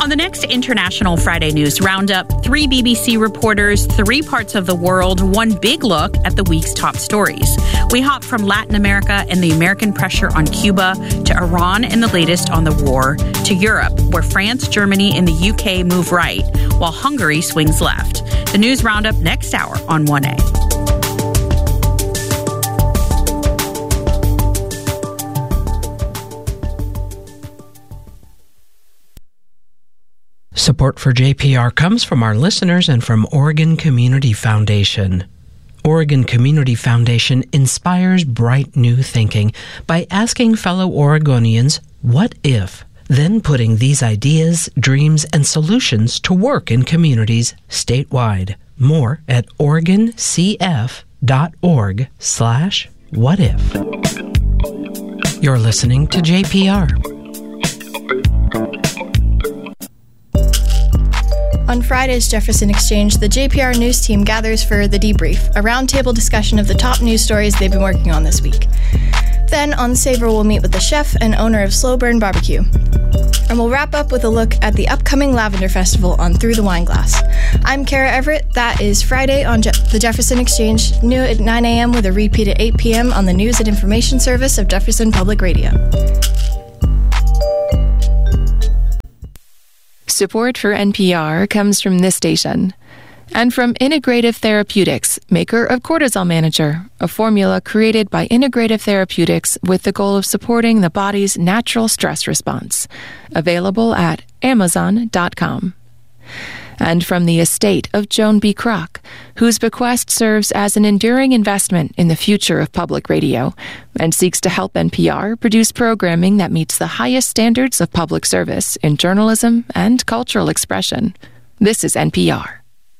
On the next International Friday News Roundup, 3 BBC reporters, 3 parts of the world, 1 big look at the week's top stories. We hop from Latin America and the American pressure on Cuba to Iran and the latest on the war to Europe, where France, Germany, and the UK move right, while Hungary swings left. The News Roundup next hour on 1A. Support for JPR comes from our listeners and from Oregon Community Foundation. Oregon Community Foundation inspires bright new thinking by asking fellow Oregonians, what if? Then putting these ideas, dreams, and solutions to work in communities statewide. More at oregoncf.org/whatif. You're listening to JPR. On Friday's Jefferson Exchange, the JPR News team gathers for The Debrief, a roundtable discussion of the top news stories they've been working on this week. Then, on Savor, we'll meet with the chef and owner of Slow Burn Barbecue. And we'll wrap up with a look at the upcoming Lavender Festival on Through the Wine Glass. I'm Kara Everett. That is Friday on the Jefferson Exchange, new at 9 a.m. with a repeat at 8 p.m. on the News and Information Service of Jefferson Public Radio. Support for NPR comes from this station and from Integrative Therapeutics, maker of Cortisol Manager, a formula created by Integrative Therapeutics with the goal of supporting the body's natural stress response. Available at Amazon.com. And from the estate of Joan B. Kroc, whose bequest serves as an enduring investment in the future of public radio and seeks to help NPR produce programming that meets the highest standards of public service in journalism and cultural expression. This is NPR.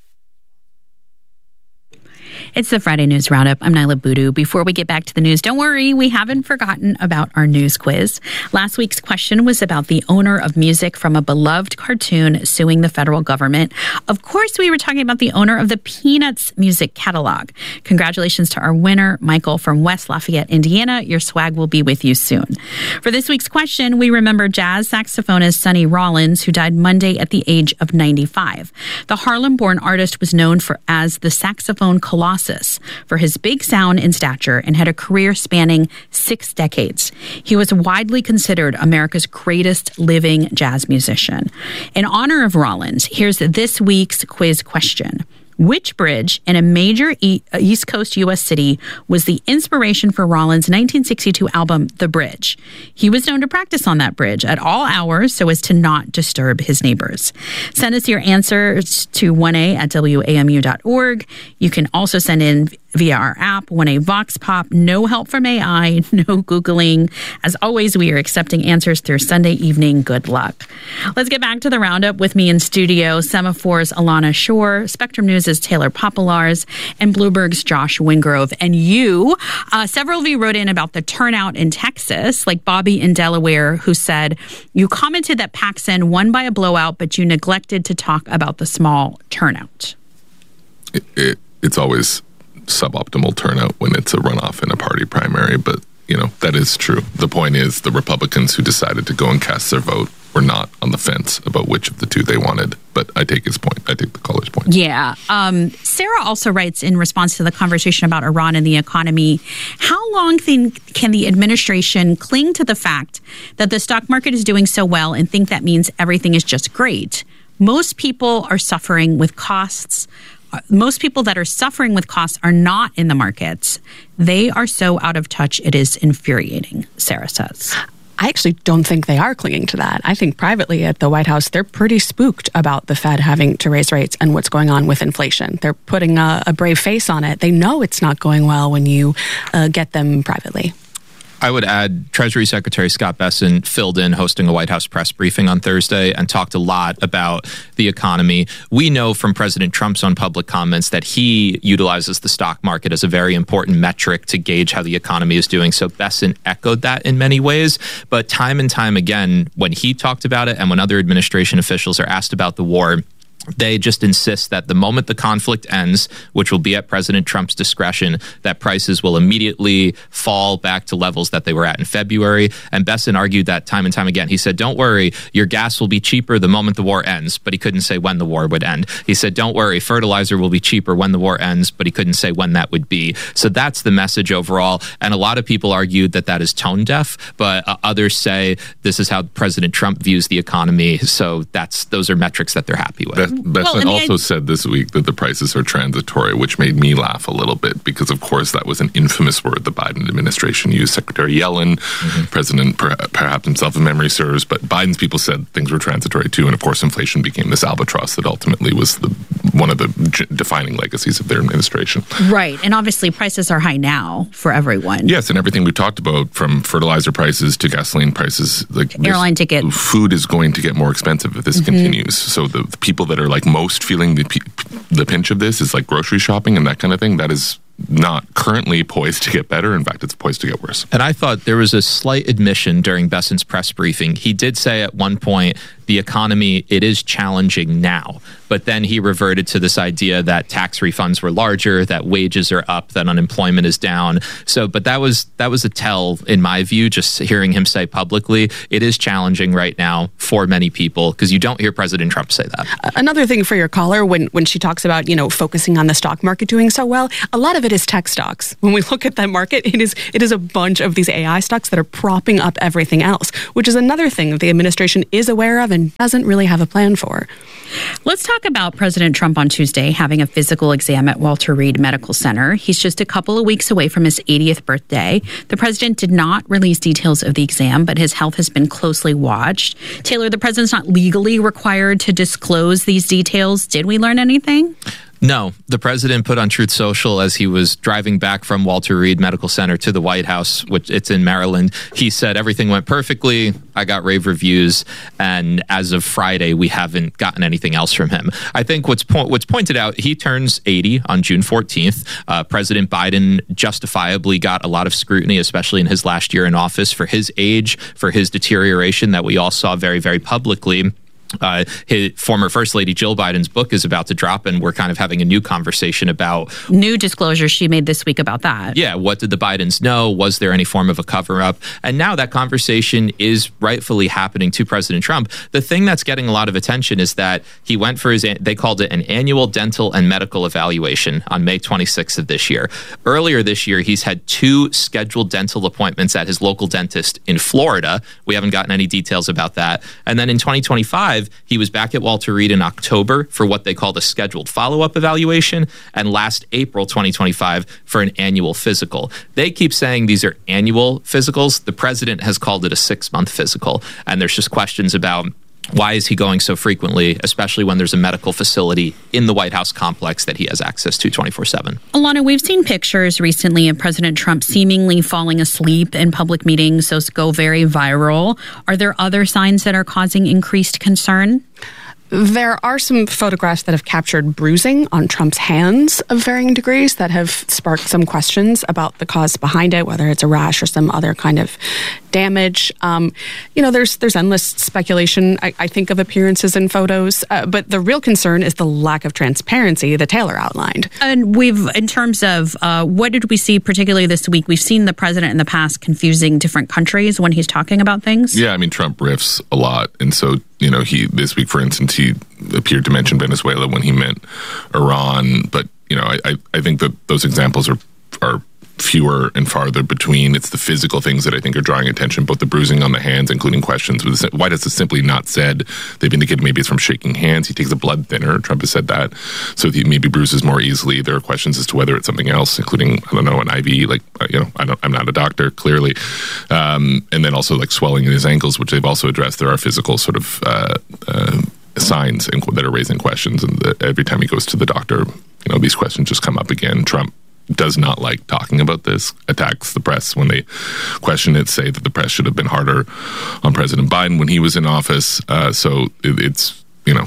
It's the Friday News Roundup. I'm Nyla Boodoo. Before we get back to the news, don't worry, we haven't forgotten about our news quiz. Last week's question was about the owner of music from a beloved cartoon suing the federal government. Of course, we were talking about the owner of the Peanuts music catalog. Congratulations to our winner, Michael from West Lafayette, Indiana. Your swag will be with you soon. For this week's question, we remember jazz saxophonist Sonny Rollins, who died Monday at the age of 95. The Harlem-born artist was known as the saxophone colossus for his big sound and stature and had a career spanning 6 decades. He was widely considered America's greatest living jazz musician. In honor of Rollins, here's this week's quiz question. Which bridge in a major East Coast U.S. city was the inspiration for Rollins' 1962 album, The Bridge? He was known to practice on that bridge at all hours so as to not disturb his neighbors. Send us your answers to 1a@wamu.org. You can also send in via our app, 1A Vox Pop. No help from AI, no Googling. As always, we are accepting answers through Sunday evening. Good luck. Let's get back to the roundup. With me in studio, Semaphor's Alana Shore, Spectrum News' Taylor Popolars, and Bloomberg's Josh Wingrove. And you, several of you wrote in about the turnout in Texas, like Bobby in Delaware, who said, you commented that Paxson won by a blowout, but you neglected to talk about the small turnout. It's always suboptimal turnout when it's a runoff in a party primary, but that is true. The point is the Republicans who decided to go and cast their vote were not on the fence about which of the two they wanted. But I take his point. I take the caller's point. Yeah. Sarah also writes in response to the conversation about Iran and the economy, how long can the administration cling to the fact that the stock market is doing so well and think that means everything is just great? Most people are suffering with costs. Most people that are suffering with costs are not in the markets. They are so out of touch, it is infuriating, Sarah says. I actually don't think they are clinging to that. I think privately at the White House, they're pretty spooked about the Fed having to raise rates and what's going on with inflation. They're putting a brave face on it. They know it's not going well when you get them privately. I would add Treasury Secretary Scott Bessent filled in hosting a White House press briefing on Thursday and talked a lot about the economy. We know from President Trump's own public comments that he utilizes the stock market as a very important metric to gauge how the economy is doing. So Bessent echoed that in many ways. But time and time again, when he talked about it and when other administration officials are asked about the war, They just insist that the moment the conflict ends, which will be at President Trump's discretion, that prices will immediately fall back to levels that they were at in February. And Bessent argued that time and time again. He said, don't worry, your gas will be cheaper the moment the war ends, but he couldn't say when the war would end. He said, don't worry, fertilizer will be cheaper when the war ends, but he couldn't say when that would be. So that's the message overall. And a lot of people argued that that is tone deaf, but others say this is how President Trump views the economy. So those are metrics that they're happy with. Bessent also said this week that the prices are transitory, which made me laugh a little bit because, of course, that was an infamous word the Biden administration used. Secretary Yellen, President perhaps himself if memory serves, but Biden's people said things were transitory too. And, of course, inflation became this albatross that ultimately was one of the defining legacies of their administration. Right. And obviously prices are high now for everyone. Yes, and everything we talked about, from fertilizer prices to gasoline prices, like airline tickets. Food is going to get more expensive if this continues. So the people that are like most feeling the pinch of this is like grocery shopping and that kind of thing. That is not currently poised to get better. In fact, it's poised to get worse. And I thought there was a slight admission during Bessent's press briefing. He did say at one point, the economy, it is challenging now. But then he reverted to this idea that tax refunds were larger, that wages are up, that unemployment is down. But that was a tell, in my view, just hearing him say publicly, it is challenging right now for many people, because you don't hear President Trump say that. Another thing for your caller, when she talks about, focusing on the stock market doing so well, a lot of it is tech stocks. When we look at that market, it is a bunch of these AI stocks that are propping up everything else, which is another thing that the administration is aware of and doesn't really have a plan for. Let's talk about President Trump on Tuesday having a physical exam at Walter Reed Medical Center. He's just a couple of weeks away from his 80th birthday. The president did not release details of the exam, but his health has been closely watched. Taylor, the president's not legally required to disclose these details. Did we learn anything? No, the president put on Truth Social as he was driving back from Walter Reed Medical Center to the White House, which it's in Maryland. He said everything went perfectly. I got rave reviews, and as of Friday, we haven't gotten anything else from him. I think what's pointed out, he turns 80 on June 14th. President Biden justifiably got a lot of scrutiny, especially in his last year in office, for his age, for his deterioration that we all saw very, very publicly. His former First Lady Jill Biden's book is about to drop, and we're kind of having a new conversation about new disclosures she made this week about that. Yeah, what did the Bidens know? Was there any form of a cover-up? And now that conversation is rightfully happening to President Trump. The thing that's getting a lot of attention is that he went for they called it an annual dental and medical evaluation on May 26th of this year. Earlier this year, he's had 2 scheduled dental appointments at his local dentist in Florida. We haven't gotten any details about that. And then in 2025, he was back at Walter Reed in October for what they called a scheduled follow-up evaluation, and last April 2025 for an annual physical. They keep saying these are annual physicals. The president has called it a 6-month physical, and there's just questions about why is he going so frequently, especially when there's a medical facility in the White House complex that he has access to 24/7. Alana, we've seen pictures recently of President Trump seemingly falling asleep in public meetings. Those go very viral. Are there other signs that are causing increased concern? There are some photographs that have captured bruising on Trump's hands of varying degrees that have sparked some questions about the cause behind it, whether it's a rash or some other kind of damage. There's endless speculation, I think, of appearances in photos, but the real concern is the lack of transparency that Taylor outlined. And in terms of what did we see particularly this week? We've seen the president in the past confusing different countries when he's talking about things. Yeah, I mean, Trump riffs a lot, and so this week, for instance, he appeared to mention Venezuela when he meant Iran. But, I think that those examples are fewer and farther between. It's the physical things that I think are drawing attention, both the bruising on the hands, including questions. White House has simply not said. They've indicated maybe it's from shaking hands. He takes a blood thinner. Trump has said that. So he maybe bruises more easily. There are questions as to whether it's something else, including, I don't know, an IV. I'm not a doctor, clearly. And then also like swelling in his ankles, which they've also addressed. There are physical sort of signs that are raising questions. And every time he goes to the doctor, these questions just come up again. Trump does not like talking about this, attacks the press when they question it, say that the press should have been harder on President Biden when he was in office. So this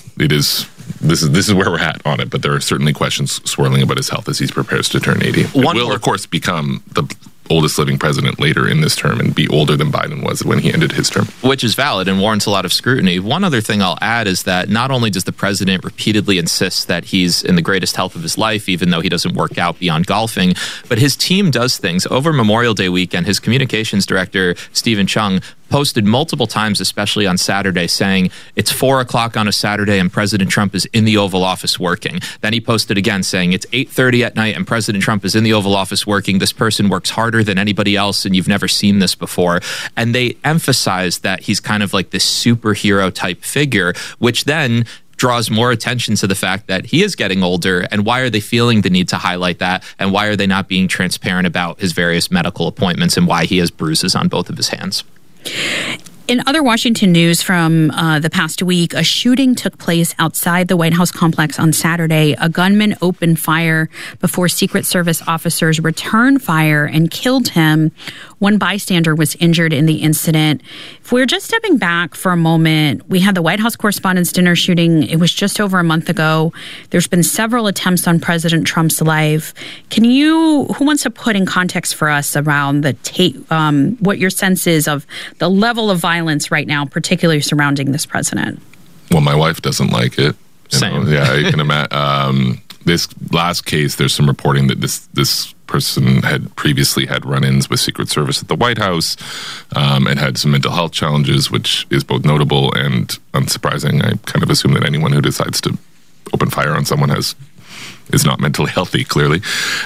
is where we're at on it, but there are certainly questions swirling about his health as he prepares to turn 80. It will, of course, become the oldest living president later in this term and be older than Biden was when he ended his term. Which is valid and warrants a lot of scrutiny. One other thing I'll add is that not only does the president repeatedly insist that he's in the greatest health of his life, even though he doesn't work out beyond golfing, but his team does things. Over Memorial Day weekend, his communications director, Stephen Chung, posted multiple times, especially on Saturday, saying it's 4:00 on a Saturday and President Trump is in the Oval Office working. Then he posted again saying it's 8:30 at night and President Trump is in the Oval Office working. This person works harder than anybody else and you've never seen this before. And they emphasize that he's kind of like this superhero type figure, which then draws more attention to the fact that he is getting older. And why are they feeling the need to highlight that? And why are they not being transparent about his various medical appointments and why he has bruises on both of his hands? In other Washington news from the past week, a shooting took place outside the White House complex on Saturday. A gunman opened fire before Secret Service officers returned fire and killed him. One bystander was injured in the incident. If we're just stepping back for a moment, we had the White House Correspondents' Dinner shooting. It was just over a month ago. There's been several attempts on President Trump's life. Who wants to put in context for us around what your sense is of the level of violence right now, particularly surrounding this president? Well, my wife doesn't like it. Same. Yeah, you can imagine. This last case, there's some reporting that this person had previously had run-ins with Secret Service at the White House and had some mental health challenges, which is both notable and unsurprising. I kind of assume that anyone who decides to open fire on someone is not mentally healthy, clearly.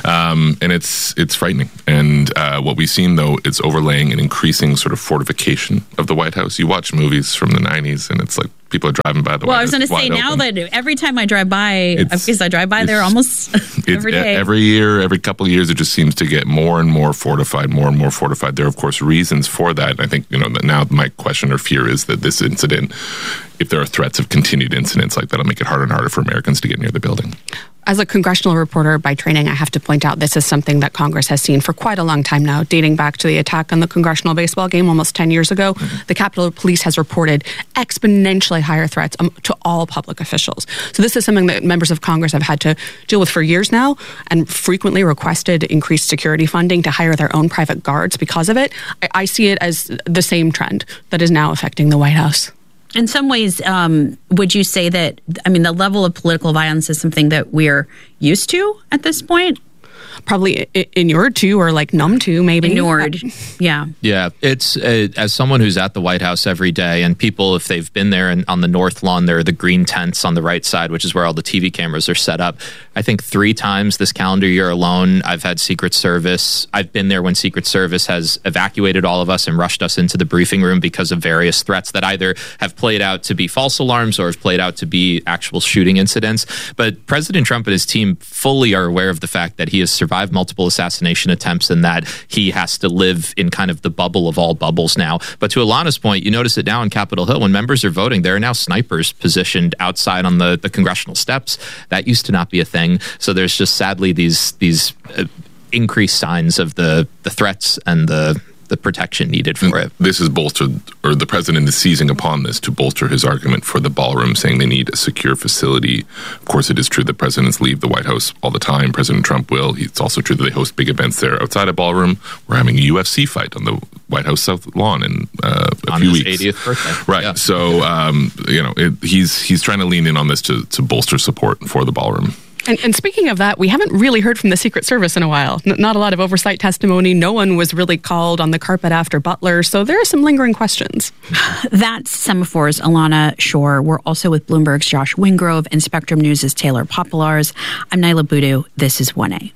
And it's frightening. And what we've seen, though, it's overlaying an increasing sort of fortification of the White House. You watch movies from the 90s, and it's like people are driving by the White House. Well, I was going to say now that every time I drive by, because I drive by there almost every day. Every year, every couple of years, it just seems to get more and more fortified, more and more fortified. There are, of course, reasons for that. I think, now my question or fear is that this incident, if there are threats of continued incidents like that, it'll make it harder and harder for Americans to get near the building. As a congressional reporter by training, I have to point out this is something that Congress has seen for quite a long time now, dating back to the attack on the congressional baseball game almost 10 years ago. Mm-hmm. The Capitol Police has reported exponentially higher threats to all public officials. So this is something that members of Congress have had to deal with for years now and frequently requested increased security funding to hire their own private guards because of it. I see it as the same trend that is now affecting the White House. In some ways, would you say that, the level of political violence is something that we're used to at this point? Probably inured to or like numb to, maybe. Inured, yeah. Yeah, it's as someone who's at the White House every day, and people, if they've been there and on the North Lawn, there are the green tents on the right side, which is where all the TV cameras are set up. I think 3 times this calendar year alone, I've had Secret Service. I've been there when Secret Service has evacuated all of us and rushed us into the briefing room because of various threats that either have played out to be false alarms or have played out to be actual shooting incidents. But President Trump and his team fully are aware of the fact that he has survived multiple assassination attempts and that he has to live in kind of the bubble of all bubbles now. But to Alana's point, you notice it now on Capitol Hill. When members are voting, there are now snipers positioned outside on the congressional steps. That used to not be a thing. So there's just sadly these increased signs of the threats and the protection needed for it. This is bolstered, or the president is seizing upon this to bolster his argument for the ballroom, saying they need a secure facility. Of course, it is true that presidents leave the White House all the time. President Trump will. It's also true that they host big events there outside a ballroom. We're having a UFC fight on the White House South Lawn in a few weeks. On his 80th birthday. Right. Yeah. So, he's trying to lean in on this to bolster support for the ballroom. And speaking of that, we haven't really heard from the Secret Service in a while. Not a lot of oversight testimony. No one was really called on the carpet after Butler. So there are some lingering questions. That's Semaphor's Alana Shore. We're also with Bloomberg's Josh Wingrove and Spectrum News' Taylor Popolars. I'm Nyla Boodoo. This is 1A.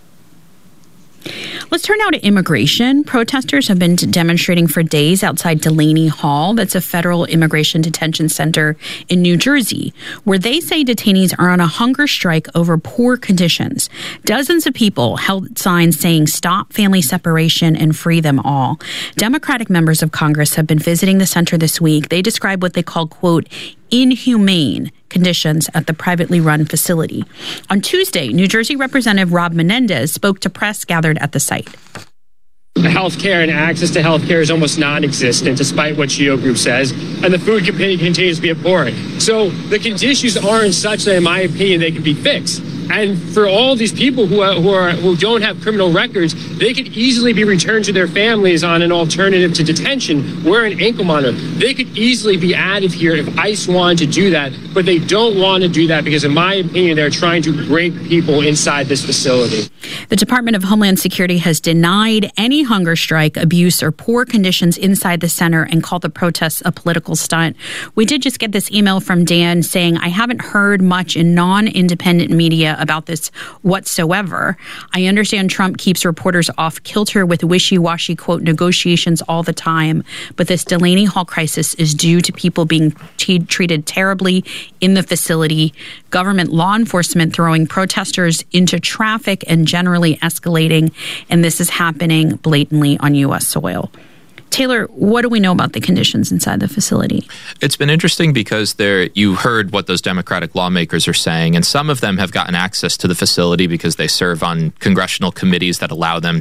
Let's turn now to immigration. Protesters have been demonstrating for days outside Delaney Hall. That's a federal immigration detention center in New Jersey, where they say detainees are on a hunger strike over poor conditions. Dozens of people held signs saying stop family separation and free them all. Democratic members of Congress have been visiting the center this week. They describe what they call, quote, inhumane conditions at the privately run facility. On Tuesday, New Jersey Representative Rob Menendez spoke to press gathered at the site. Health care and access to health care is almost non-existent, despite what GEO Group says, and the food continues to be abhorrent. So the conditions aren't such that, in my opinion, they can be fixed. And for all these people who don't have criminal records, they could easily be returned to their families on an alternative to detention. We're an ankle monitor. They could easily be added here if ICE wanted to do that, but they don't want to do that because, in my opinion, they're trying to break people inside this facility. The Department of Homeland Security has denied any hunger strike, abuse, or poor conditions inside the center and called the protests a political stunt. We did just get this email from Dan saying, I haven't heard much in non-independent media about this whatsoever. I understand Trump keeps reporters off kilter with wishy-washy, quote, negotiations all the time, but this Delaney Hall crisis is due to people being treated terribly in the facility, government law enforcement throwing protesters into traffic and generally escalating, and this is happening blatantly on U.S. soil. Taylor, what do we know about the conditions inside the facility? It's been interesting because you heard what those Democratic lawmakers are saying, and some of them have gotten access to the facility because they serve on congressional committees that allow them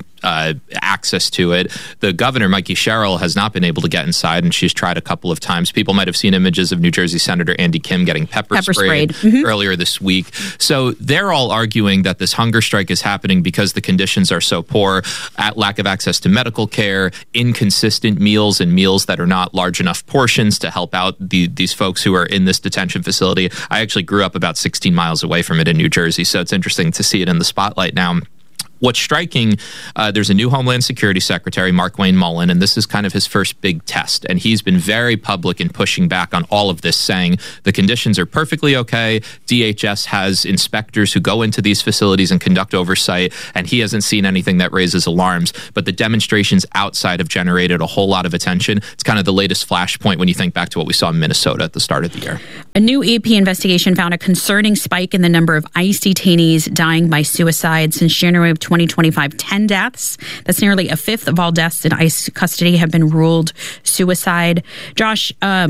access to it. The governor, Mikey Sherrill, has not been able to get inside, and she's tried a couple of times. People might have seen images of New Jersey Senator Andy Kim getting pepper sprayed earlier this week. So they're all arguing that this hunger strike is happening because the conditions are so poor, lack of access to medical care, inconsistent meals and meals that are not large enough portions to help out these folks who are in this detention facility. I actually grew up about 16 miles away from it in New Jersey, so it's interesting to see it in the spotlight now. What's striking, there's a new Homeland Security Secretary, Markwayne Mullin, and this is kind of his first big test. And he's been very public in pushing back on all of this, saying the conditions are perfectly okay. DHS has inspectors who go into these facilities and conduct oversight, and he hasn't seen anything that raises alarms. But the demonstrations outside have generated a whole lot of attention. It's kind of the latest flashpoint when you think back to what we saw in Minnesota at the start of the year. A new AP investigation found a concerning spike in the number of ICE detainees dying by suicide since January of 2025, 10 deaths. That's nearly a fifth of all deaths in ICE custody have been ruled suicide. Josh,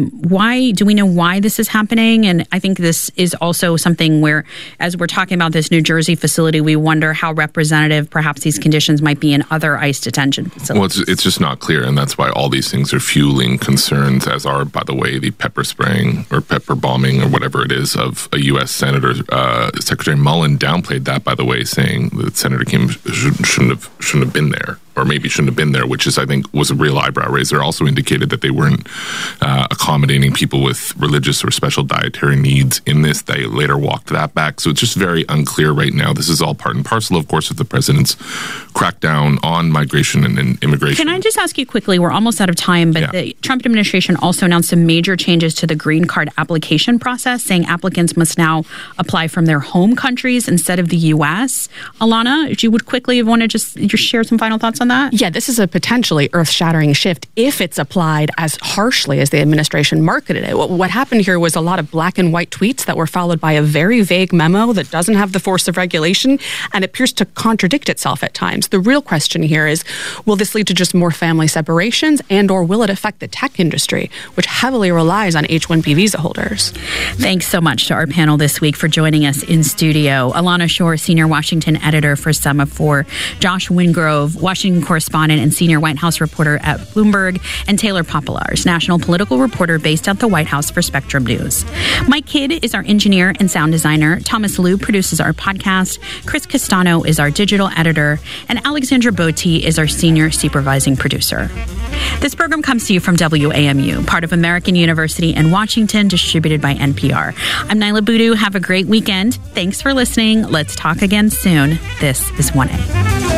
why do we know why this is happening? And I think this is also something where, as we're talking about this New Jersey facility, we wonder how representative perhaps these conditions might be in other ICE detention facilities. Well, it's just not clear, and that's why all these things are fueling concerns, as are, by the way, the pepper spraying or pepper bombing or whatever it is of a U.S. Senator. Secretary Mullin downplayed that, by the way, saying that Senator Kim shouldn't have been there, or maybe shouldn't have been there, which is, I think, was a real eyebrow raiser. Also indicated that they weren't accommodating people with religious or special dietary needs in this. They later walked that back. So it's just very unclear right now. This is all part and parcel, of course, of the president's crackdown on migration and immigration. Can I just ask you quickly, we're almost out of time, but the Trump administration also announced some major changes to the green card application process, saying applicants must now apply from their home countries instead of the U.S. Alana, if you would quickly want to just share some final thoughts on that? Yeah, this is a potentially earth-shattering shift if it's applied as harshly as the administration marketed it. What happened here was a lot of black and white tweets that were followed by a very vague memo that doesn't have the force of regulation and appears to contradict itself at times. The real question here is, will this lead to just more family separations, and or will it affect the tech industry, which heavily relies on H-1B visa holders? Thanks so much to our panel this week for joining us in studio. Alana Shore, Senior Washington Editor for Semafor, Josh Wingrove, Washington correspondent and senior White House reporter at Bloomberg, and Taylor Popolars, national political reporter based at the White House for Spectrum News. Mike Kidd is our engineer and sound designer. Thomas Liu produces our podcast. Chris Castano is our digital editor. And Alexandra Botti is our senior supervising producer. This program comes to you from WAMU, part of American University in Washington, distributed by NPR. I'm Naila Boodoo. Have a great weekend. Thanks for listening. Let's talk again soon. This is 1A.